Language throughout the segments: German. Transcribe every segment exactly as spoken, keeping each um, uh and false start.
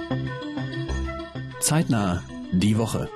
Zeitnah die Woche.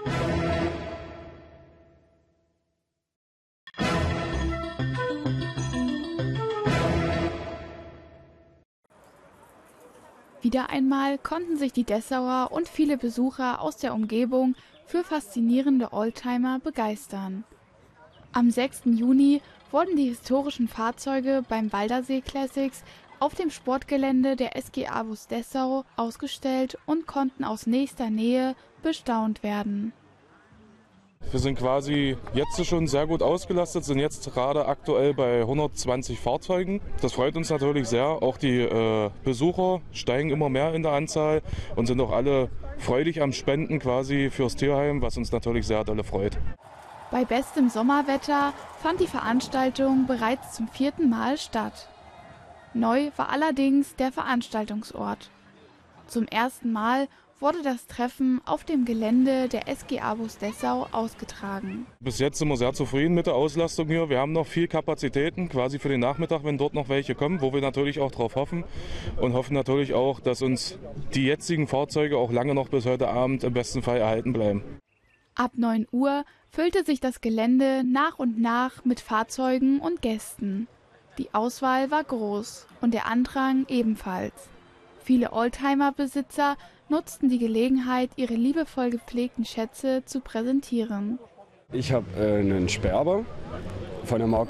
Wieder einmal konnten sich die Dessauer und viele Besucher aus der Umgebung für faszinierende Oldtimer begeistern. Am sechsten Juni wurden die historischen Fahrzeuge beim Waldersee Classics auf dem Sportgelände der S G Avus Dessau ausgestellt und konnten aus nächster Nähe bestaunt werden. Wir sind quasi jetzt schon sehr gut ausgelastet, sind jetzt gerade aktuell bei hundertzwanzig Fahrzeugen. Das freut uns natürlich sehr. Auch die äh, Besucher steigen immer mehr in der Anzahl und sind auch alle freudig am Spenden quasi fürs Tierheim, was uns natürlich sehr dolle freut. Bei bestem Sommerwetter fand die Veranstaltung bereits zum vierten Mal statt. Neu war allerdings der Veranstaltungsort. Zum ersten Mal wurde das Treffen auf dem Gelände der S G Avus Dessau ausgetragen. Bis jetzt sind wir sehr zufrieden mit der Auslastung hier. Wir haben noch viel Kapazitäten, quasi für den Nachmittag, wenn dort noch welche kommen, wo wir natürlich auch drauf hoffen. Und hoffen natürlich auch, dass uns die jetzigen Fahrzeuge auch lange noch bis heute Abend im besten Fall erhalten bleiben. Ab neun Uhr füllte sich das Gelände nach und nach mit Fahrzeugen und Gästen. Die Auswahl war groß und der Andrang ebenfalls. Viele Oldtimer-Besitzer nutzten die Gelegenheit, ihre liebevoll gepflegten Schätze zu präsentieren. Ich habe äh, einen Sperber von der Marke